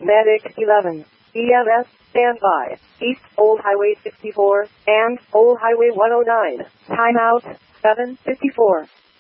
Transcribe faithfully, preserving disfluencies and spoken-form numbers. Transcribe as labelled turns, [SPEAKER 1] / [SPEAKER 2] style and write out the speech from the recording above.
[SPEAKER 1] Medic eleven. E M S, standby. East Old Highway sixty-four and Old Highway one oh nine. Timeout, seven fifty-four.